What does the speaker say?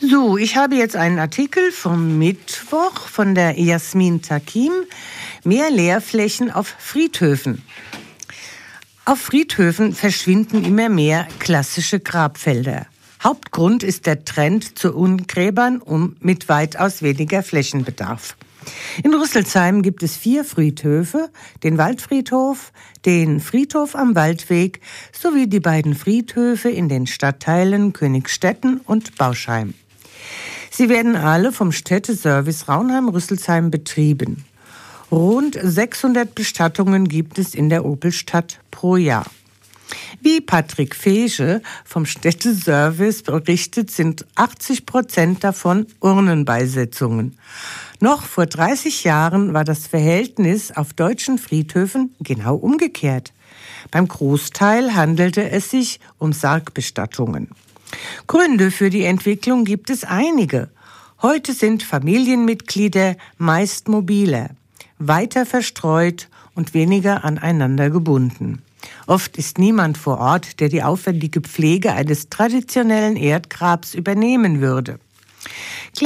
So, ich habe jetzt einen Artikel vom Mittwoch von der Jasmin Takim. Mehr Leerflächen auf Friedhöfen. Auf Friedhöfen verschwinden immer mehr klassische Grabfelder. Hauptgrund ist der Trend zu Ungräbern mit weitaus weniger Flächenbedarf. In Rüsselsheim gibt es 4 Friedhöfe, den Waldfriedhof, den Friedhof am Waldweg sowie die beiden Friedhöfe in den Stadtteilen Königstetten und Bauschheim. Sie werden alle vom Städteservice Raunheim-Rüsselsheim betrieben. Rund 600 Bestattungen gibt es in der Opelstadt pro Jahr. Wie Patrick Feesche vom Städteservice berichtet, sind 80% davon Urnenbeisetzungen. Noch vor 30 Jahren war das Verhältnis auf deutschen Friedhöfen genau umgekehrt. Beim Großteil handelte es sich um Sargbestattungen. Gründe für die Entwicklung gibt es einige. Heute sind Familienmitglieder meist mobiler, weiter verstreut und weniger aneinander gebunden. Oft ist niemand vor Ort, der die aufwendige Pflege eines traditionellen Erdgrabs übernehmen würde.